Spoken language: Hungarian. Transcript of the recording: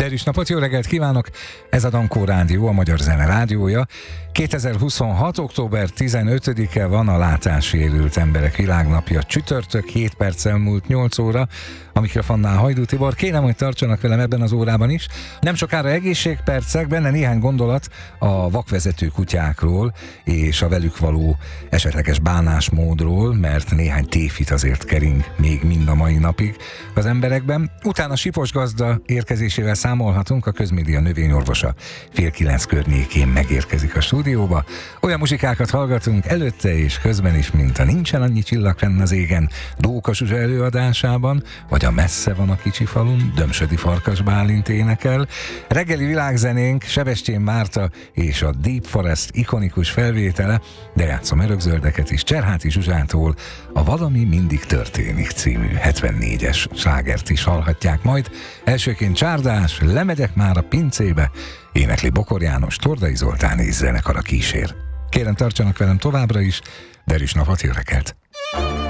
Derűs napot, jó reggelt kívánok! Ez a Dankó Rádió, a Magyar Zene rádiója. 2026. október 15-e van a látássérült emberek világnapja. Csütörtök, 7 perccel múlt 8 óra. A mikrofonnál Hajdú Tibor. Kérem, hogy tartsanak velem ebben az órában is. Nem sokára egészségpercek, benne néhány gondolat a vakvezető kutyákról és a velük való esetleges bánásmódról, mert néhány tévhit azért kering még mind a mai napig az emberekben. Utána Sipos gazda érkezésével számolhatunk, a Közmédia növényorvosa 8:30 környékén megérkezik a stúdióba. Olyan muzsikákat hallgatunk előtte és közben is, mint a Nincsen annyi csillag fenn az égen Dóka Zsuzsa előadásában, vagy a Messze van a kicsi falun Dömsödi Farkas Bálint énekel. Reggeli világzenénk Sebestyén Márta és a Deep Forest ikonikus felvétele, de játszom örökzöldeket is Cserháti Zsuzsától a Valami mindig történik című 74-es slágert is hallhatják majd. Elsőként Csárdás, Lemegyek már a pincébe, énekli Bokor János, Tordai Zoltán és zenekara kísér. Kérem, tartsanak velem továbbra is, derűs napot, jó reggelt!